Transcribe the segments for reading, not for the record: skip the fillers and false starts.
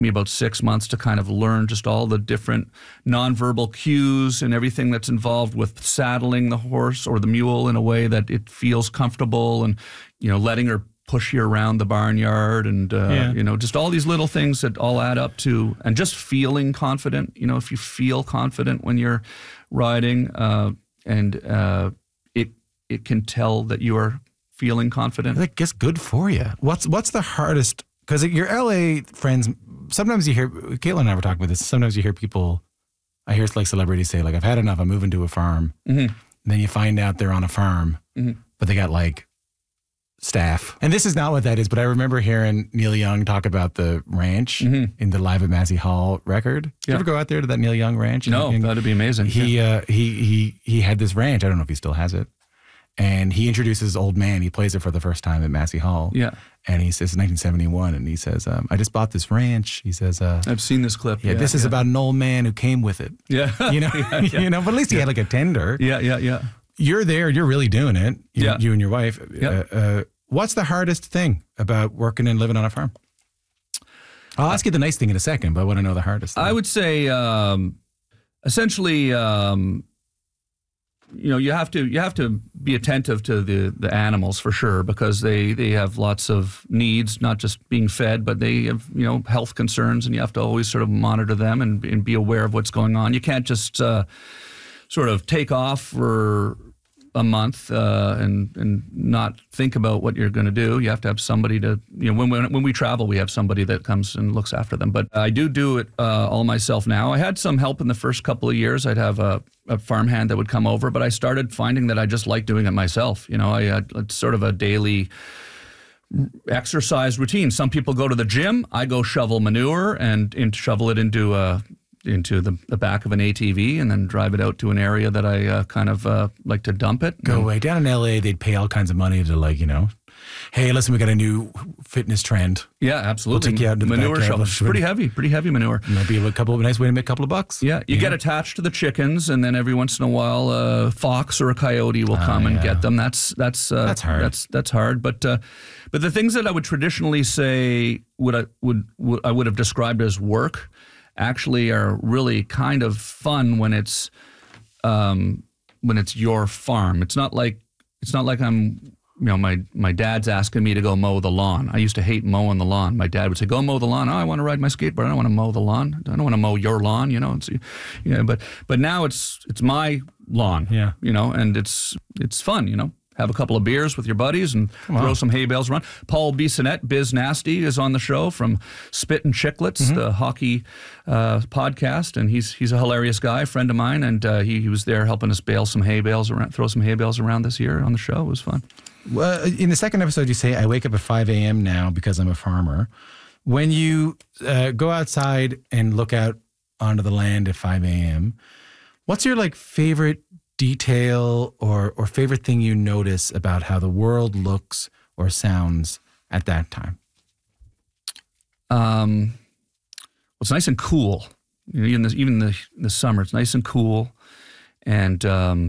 me about 6 months to kind of learn just all the different nonverbal cues and everything that's involved with saddling the horse or the mule in a way that it feels comfortable, and letting her push you around the barnyard, and just all these little things that all add up to, and just feeling confident. If you feel confident when you're riding, it can tell that you are feeling confident. I guess good for you. What's the hardest? Because your LA friends, sometimes you hear, Caitlin and I were talking about this, sometimes you hear people, I hear like celebrities say, like, I've had enough, I'm moving to a farm. Mm-hmm. And then you find out they're on a farm, but they got like staff. And this is not what that is, but I remember hearing Neil Young talk about the ranch in the Live at Massey Hall record. Did you ever go out there to that Neil Young ranch? No, that'd be amazing. He had this ranch, I don't know if he still has it. And he introduces Old Man. He plays it for the first time at Massey Hall. Yeah. And he says, 1971, and he says, I just bought this ranch. He says, I've seen this clip. Yeah, this is about an old man who came with it. Yeah. But at least he had like a tender. Yeah. You're there, you're really doing it. You and your wife. Yeah. What's the hardest thing about working and living on a farm? I'll ask you the nice thing in a second, but I want to know the hardest thing. I would say, essentially, you have to be attentive to the animals for sure, because they have lots of needs, not just being fed, but they have health concerns, and you have to always sort of monitor them and be aware of what's going on. You can't just sort of take off for a month and not think about what you're going to do. You have to have somebody to, when we travel, we have somebody that comes and looks after them. But I do it all myself now. I had some help in the first couple of years. I'd have a farmhand that would come over, but I started finding that I just like doing it myself. It's sort of a daily exercise routine. Some people go to the gym. I go shovel manure and shovel it into the back of an ATV and then drive it out to an area that I kind of like to dump it. Go away. Down in LA, they'd pay all kinds of money to hey, listen, we got a new fitness trend. Yeah, absolutely. We'll take you out to the manure shovel. It's pretty heavy manure. Might be a nice way to make a couple of bucks. Yeah, you get attached to the chickens, and then every once in a while, a fox or a coyote will come and get them. That's hard. That's hard. But the things that I would traditionally say I would have described as work actually are really kind of fun when it's your farm. It's not like I'm. My dad's asking me to go mow the lawn. I used to hate mowing the lawn. My dad would say, "Go mow the lawn." Oh, I want to ride my skateboard. I don't want to mow the lawn. I don't want to mow your lawn. But now it's my lawn. Yeah. And it's fun. Have a couple of beers with your buddies and throw some hay bales around. Paul Bissonnette, Biz Nasty, is on the show from Spit and Chicklets, the hockey podcast, and he's a hilarious guy, a friend of mine, and he was there helping us throw some hay bales around this year on the show. It was fun. Well, in the second episode, you say, I wake up at 5 a.m. now because I'm a farmer. When you go outside and look out onto the land at 5 a.m., what's your favorite detail or favorite thing you notice about how the world looks or sounds at that time? It's nice and cool. Even the summer, it's nice and cool, and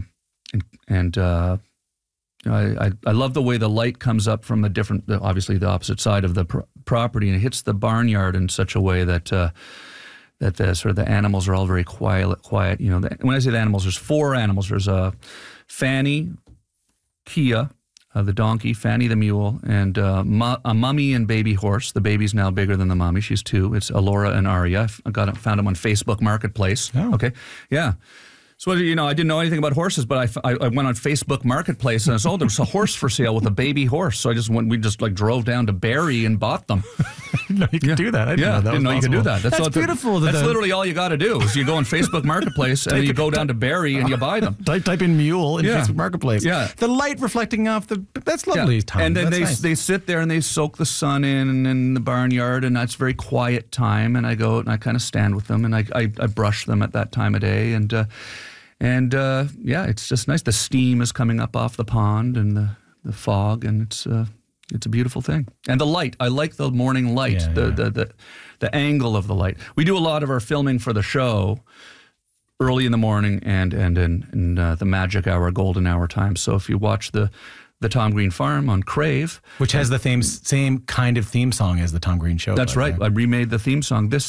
I love the way the light comes up from obviously the opposite side of the property, and it hits the barnyard in such a way that the sort of the animals are all very quiet. When I say the animals, there's 4 animals. There's Fanny, Kia, the donkey, Fanny the mule, and a mummy and baby horse. The baby's now bigger than the mummy. She's 2. It's Alora and Aria. I found them on Facebook Marketplace. Oh. Okay, yeah. So, I didn't know anything about horses, but I went on Facebook Marketplace and I saw there was a horse for sale with a baby horse. So we just drove down to Barrie and bought them. No, you could do that. I didn't know you could do that. That's beautiful. That's literally all you got to do is you go on Facebook Marketplace and then you go down to Barrie and you buy them. Type in mule in Facebook Marketplace. Yeah. The light reflecting off that's lovely. Yeah. Tom. And then that's they sit there and they soak the sun in the barnyard, and that's very quiet time. And I go and I kind of stand with them and I brush them at that time of day, and it's just nice. The steam is coming up off the pond and the fog, and it's a beautiful thing. And the light, I like the morning light, the angle of the light. We do a lot of our filming for the show early in the morning and in the magic hour, golden hour time. So if you watch the Tom Green Farm on Crave, which has the same kind of theme song as the Tom Green Show. That's right. I remade the theme song. This